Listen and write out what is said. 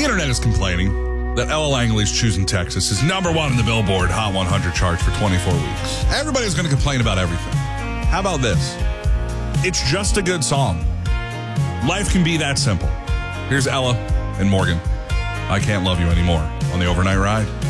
internet is complaining that Ella Langley's Choosing Texas is number one in the Billboard Hot 100 charts for 24 weeks. Everybody's going to complain about everything. How about this? It's just a good song. Life can be that simple. Here's Ella and Morgan. I Can't Love You Anymore on the Overnight Ride.